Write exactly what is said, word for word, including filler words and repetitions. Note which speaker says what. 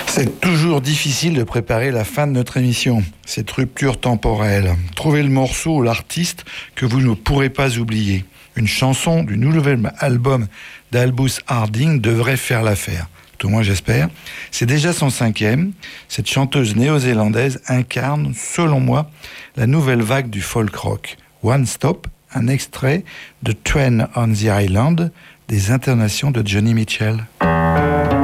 Speaker 1: C'est toujours difficile de préparer la fin de notre émission, cette rupture temporelle. Trouvez le morceau ou l'artiste que vous ne pourrez pas oublier. Une chanson du nouvel album d'Albus Harding devrait faire l'affaire. Tout moins j'espère. C'est déjà son cinquième. Cette chanteuse néo-zélandaise incarne, selon moi, la nouvelle vague du folk rock. One Stop, un extrait de Train on the Island des Internations de Johnny Mitchell.